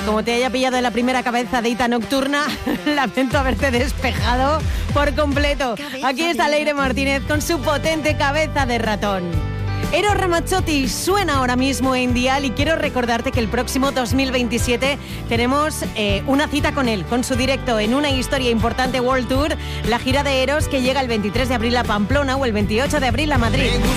como te haya pillado en la primera cabezadita nocturna, lamento haberte despejado por completo. Aquí está Leire Martínez con su potente cabeza de ratón. Eros Ramazzotti suena ahora mismo en Dial y quiero recordarte que el próximo 2027 tenemos una cita con él, con su directo en Una Historia Importante World Tour, la gira de Eros que llega el 23 de abril a Pamplona o el 28 de abril a Madrid.